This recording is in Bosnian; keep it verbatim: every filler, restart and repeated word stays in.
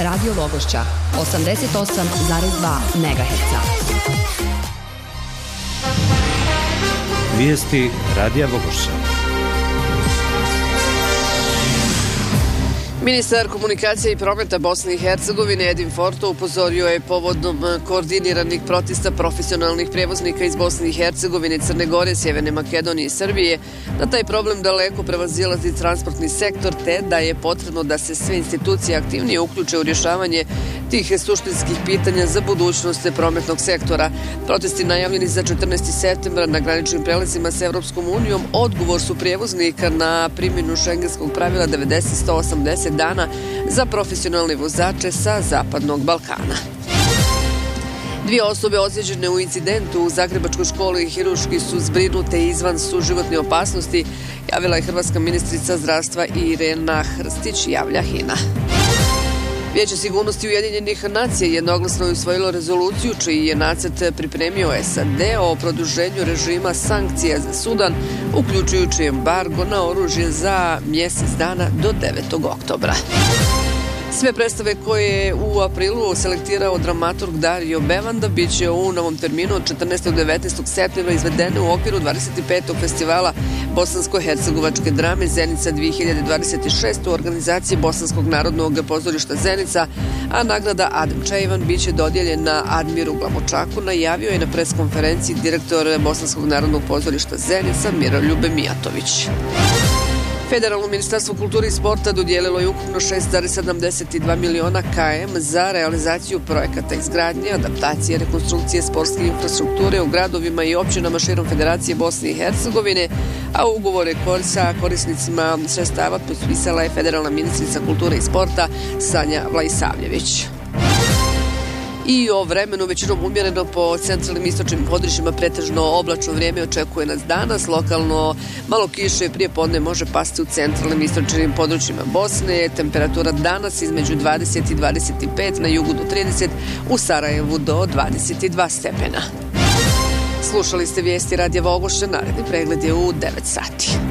Radio Logošća, osamdeset osam zarez dva megaherca. Vijesti Radija Logošća. Ministar komunikacije i prometa Bosne i Hercegovine Edin Forto upozorio je povodom koordiniranih protesta profesionalnih prevoznika iz Bosne i Hercegovine, Crne Gore, Sjeverne Makedonije i Srbije da taj problem daleko prevazilazi transportni sektor, te da je potrebno da se sve institucije aktivnije uključe u rješavanje tih suštinskih pitanja za budućnost prometnog sektora. Protesti najavljeni za četrnaestog septembra na graničnim prelazima s Evropskom unijom odgovor su prijevoznika na primjenu šengenskog pravila devedeset do sto osamdeset dana za profesionalne vozače sa Zapadnog Balkana. Dvije osobe ozlijeđene u incidentu u Zagrebačkoj školi hirurški su zbrinute izvan suživotne opasnosti, javila je hrvatska ministrica zdravstva Irena Hrstić, javlja HINA. Vijeće sigurnosti Ujedinjenih nacija jednoglasno je usvojilo rezoluciju čiji je nacrt pripremio S A D o produženju režima sankcija za Sudan, uključujući embargo na oružje za mjesec dana do devetog oktobra. Sve predstave koje je u aprilu selektirao dramaturg Dario Bevanda bit će u novom terminu od četrnaestog do devetnaestog septembra izvedene u okviru dvadeset petog festivala bosansko-hercegovačke drame Zenica dvije hiljade dvadeset šest u organizaciji Bosanskog narodnog pozorišta Zenica, a nagrada Adem Čejivan bit će dodijeljena Admiru Glamočaku, najavio je na preskonferenciji direktor Bosanskog narodnog pozorišta Zenica Miroljube Mijatović. Federalno ministarstvo kulture i sporta dodijelilo je ukupno šest zarez sedamdeset dva miliona km za realizaciju projekata izgradnje, adaptacije, rekonstrukcije sportske infrastrukture u gradovima i općinama širom Federacije Bosne i Hercegovine, a ugovore sa korisnicima sredstava potpisala je federalna ministrica kulture i sporta Sanja Vlaisavljević. I o vremenu većinom umjereno po centralnim istočnim područjima, pretežno oblačno vrijeme očekuje nas danas. Lokalno malo kiše prije podne može pasti u centralnim istočnim područjima Bosne. Temperatura danas između dvadeset i dvadeset pet, na jugu do trideset, u Sarajevu do dvadeset dva stepena. Slušali ste vijesti Radija Logošća, naredni pregled je u devet sati.